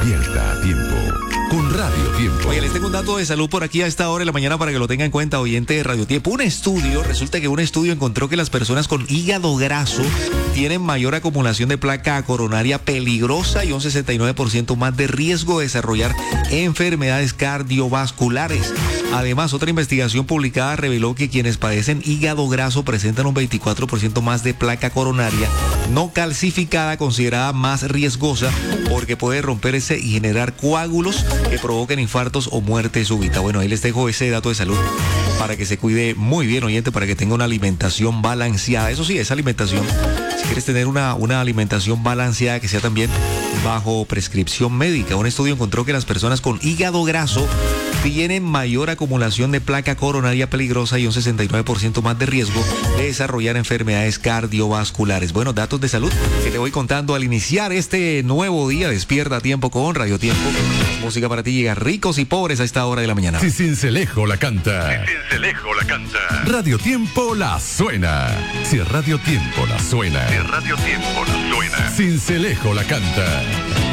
Despierta a tiempo con Radio Tiempo. Oye, les tengo un dato de salud por aquí a esta hora de la mañana para que lo tenga en cuenta, oyente de Radio Tiempo. Resulta que un estudio encontró que las personas con hígado graso tienen mayor acumulación de placa coronaria peligrosa y un 69% más de riesgo de desarrollar enfermedades cardiovasculares. Además, otra investigación publicada reveló que quienes padecen hígado graso presentan un 24% más de placa coronaria no calcificada, considerada más riesgosa porque puede romperse y generar coágulos que provoquen infartos o muerte súbita. Bueno, ahí les dejo ese dato de salud para que se cuide muy bien, oyente, para que tenga una alimentación balanceada. Eso sí, esa alimentación, si quieres tener una alimentación balanceada que sea también bajo prescripción médica. Un estudio encontró que las personas con hígado graso tienen mayor acumulación de placa coronaria peligrosa y un 69% más de riesgo de desarrollar enfermedades cardiovasculares. Bueno, datos de salud que te voy contando al iniciar este nuevo día. Despierta a tiempo con Radio Tiempo. Música para ti llega ricos y pobres a esta hora de la mañana. Si Cincelejo la canta. Si Cincelejo la canta. Radio Tiempo la suena. Si Radio Tiempo la suena. Si Radio Tiempo la suena. Cincelejo la canta.